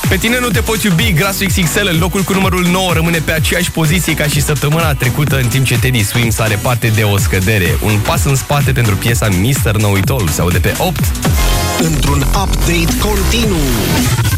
Pe tine nu te poți iubi, Grasul XXL, în locul cu numărul 9, rămâne pe aceeași poziție ca și săptămâna trecută, în timp ce Teddy Swims are parte de o scădere. Un pas în spate pentru piesa Mr. Know-It-All se aude pe 8. Într-un update continuu,